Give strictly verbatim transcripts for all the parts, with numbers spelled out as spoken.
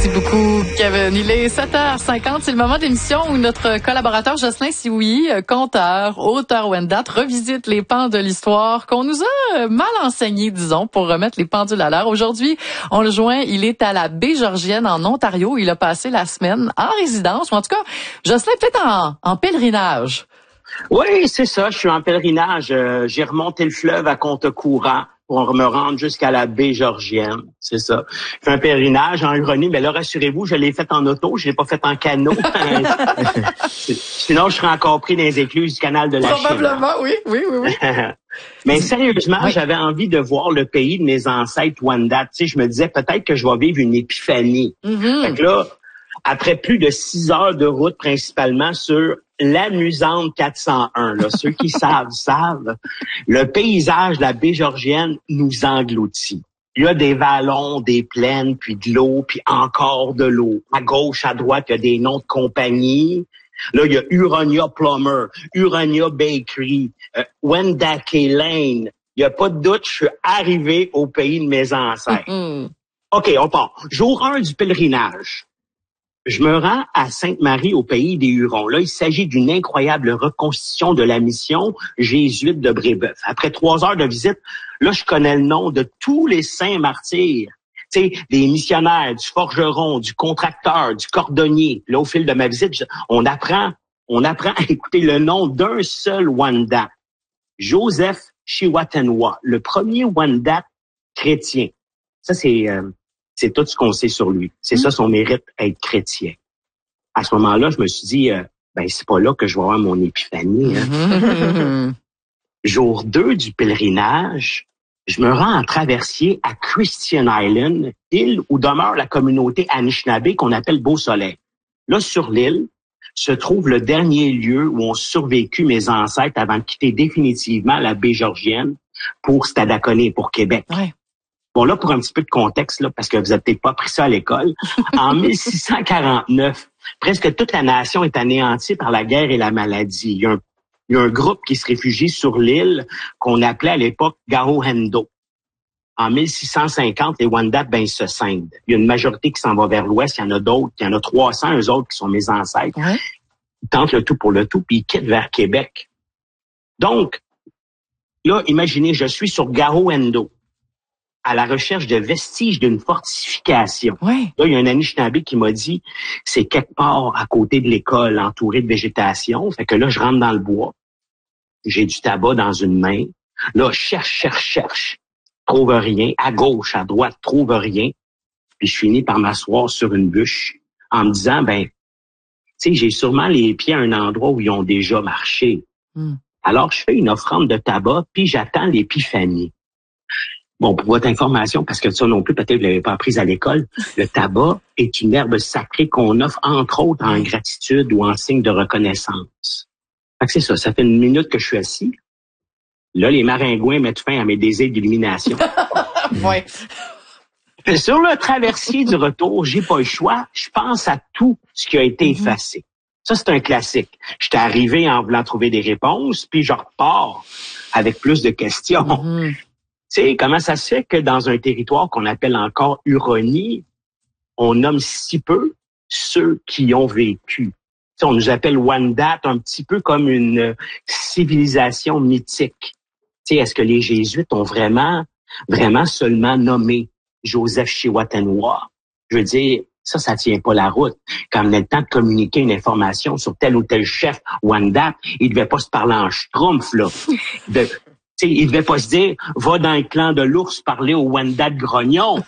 Merci beaucoup, Kevin. Il est sept heures cinquante. C'est le moment d'émission où notre collaborateur Jocelyn Sioui, conteur, auteur Wendat, revisite les pans de l'histoire qu'on nous a mal enseignés, disons, pour remettre les pendules à l'heure. Aujourd'hui, on le joint, il est à la baie Georgienne en Ontario. Il a passé la semaine en résidence, ou en tout cas, Jocelyn peut-être en, en pèlerinage. Oui, c'est ça. Je suis en pèlerinage. Euh, j'ai remonté le fleuve à compte courant pour me rendre jusqu'à la baie Georgienne. C'est ça. Je fais un pèlerinage en Huronie, mais là, rassurez-vous, je l'ai fait en auto, je l'ai pas fait en canot. Sinon, je serais encore pris dans les écluses du canal de la Chine. Probablement, oui, oui, oui, oui. Mais sérieusement, oui. J'avais envie de voir le pays de mes ancêtres Wendat. Tu sais, je me disais peut-être que je vais vivre une épiphanie. Mm-hmm. Fait que là, après plus de six heures de route, principalement sur l'amusante quatre cent un, là, ceux qui savent, savent, le paysage de la baie Georgienne nous engloutit. Il y a des vallons, des plaines, puis de l'eau, puis encore de l'eau. À gauche, à droite, il y a des noms de compagnies. Là, il y a Huronia Plumber, Huronia Bakery, euh, Wendake Lane. Il n'y a pas de doute, je suis arrivé au pays de mes ancêtres. Mm-hmm. OK, on part. Jour un du pèlerinage. Je me rends à Sainte-Marie, au pays des Hurons. Là, il s'agit d'une incroyable reconstitution de la mission jésuite de Brébeuf. Après trois heures de visite, là, je connais le nom de tous les saints martyrs. Tu sais, des missionnaires, du forgeron, du contracteur, du cordonnier. Là, au fil de ma visite, je, on apprend, on apprend à écouter le nom d'un seul Wendat. Joseph Chiwatenwa, le premier Wendat chrétien. Ça, c'est... Euh, C'est tout ce qu'on sait sur lui. C'est mmh. ça son mérite, être chrétien. À ce moment-là, je me suis dit, euh, ben c'est pas là que je vais avoir mon épiphanie. Hein. Mmh. Jour deux du pèlerinage, je me rends en traversier à Christian Island, île où demeure la communauté Anishinaabe qu'on appelle Beau Soleil. Là, sur l'île, se trouve le dernier lieu où ont survécu mes ancêtres avant de quitter définitivement la baie Georgienne pour Stadacone, pour Québec. Ouais. Bon, là, pour un petit peu de contexte, là, parce que vous avez peut-être pas appris ça à l'école, en mille six cent quarante-neuf, presque toute la nation est anéantie par la guerre et la maladie. Il y a un, il y a un groupe qui se réfugie sur l'île qu'on appelait à l'époque Gaohendo. En mille six cent cinquante, les Wendat, ben, ils se scindent. Il y a une majorité qui s'en va vers l'ouest, il y en a d'autres, il y en a trois cents, eux autres, qui sont mes ancêtres. Ouais. Ils tentent le tout pour le tout, puis ils quittent vers Québec. Donc, là, imaginez, je suis sur Gaohendo, à la recherche de vestiges d'une fortification. Ouais. Là, il y a un Anishinaabe qui m'a dit, c'est quelque part à côté de l'école, entouré de végétation. Fait que là, je rentre dans le bois. J'ai du tabac dans une main. Là, je cherche, cherche, cherche. Trouve rien. À gauche, à droite, trouve rien. Puis je finis par m'asseoir sur une bûche en me disant, ben, tu sais, j'ai sûrement les pieds à un endroit où ils ont déjà marché. Mm. Alors, je fais une offrande de tabac, puis j'attends l'épiphanie. Bon, pour votre information, parce que ça non plus, peut-être que vous l'avez pas appris à l'école, le tabac est une herbe sacrée qu'on offre, entre autres, en gratitude ou en signe de reconnaissance. Fait que c'est ça, ça fait une minute que je suis assis. Là, les maringouins mettent fin à mes désirs d'illumination. Ouais. Sur le traversier du retour, j'ai pas le choix. Je pense à tout ce qui a été mm-hmm. effacé. Ça, c'est un classique. J'étais arrivé en voulant trouver des réponses, puis je repars avec plus de questions. Mm-hmm. Tu sais, comment ça se fait que dans un territoire qu'on appelle encore Huronie, on nomme si peu ceux qui ont vécu? T'sais, on nous appelle Wendat un petit peu comme une civilisation mythique. Tu sais, est-ce que les Jésuites ont vraiment, vraiment seulement nommé Joseph Chiwatenwa? Je veux dire, ça, ça tient pas la route. Quand on a le temps de communiquer une information sur tel ou tel chef Wendat, il devait pas se parler en schtroumpf, là. De, T'sais, il devait pas se dire, va dans le clan de l'ours parler au Wendat grognon.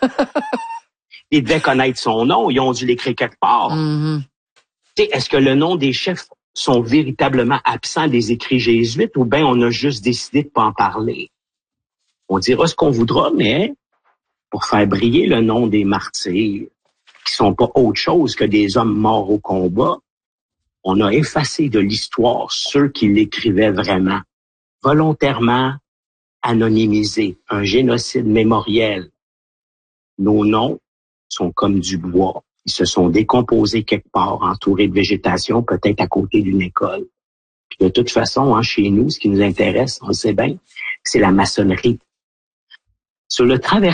Il devait connaître son nom, ils ont dû l'écrire quelque part. Mm-hmm. T'sais, est-ce que le nom des chefs sont véritablement absents des écrits jésuites ou bien on a juste décidé de pas en parler? On dira ce qu'on voudra, mais pour faire briller le nom des martyrs, qui sont pas autre chose que des hommes morts au combat, on a effacé de l'histoire ceux qui l'écrivaient vraiment, volontairement, anonymisé, un génocide mémoriel. Nos noms sont comme du bois. Ils se sont décomposés quelque part, entourés de végétation, peut-être à côté d'une école. Puis de toute façon, hein, chez nous, ce qui nous intéresse, on le sait bien, c'est la maçonnerie. Sur le travers